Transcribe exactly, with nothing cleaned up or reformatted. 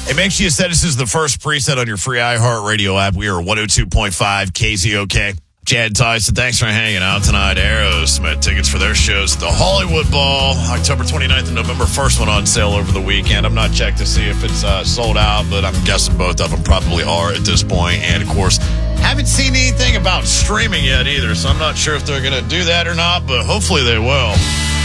Hey, make sure you set this as the first preset on your free iHeartRadio app. We are one oh two point five K Z O K. Chad Tyson, thanks for hanging out tonight. Aerosmith tickets for their shows at the Hollywood Bowl, October twenty-ninth and November first, went on sale over the weekend. I'm not checked to see if it's uh, sold out, but I'm guessing both of them probably are at this point. And, of course, haven't seen anything about streaming yet either, so I'm not sure if they're going to do that or not, but hopefully they will.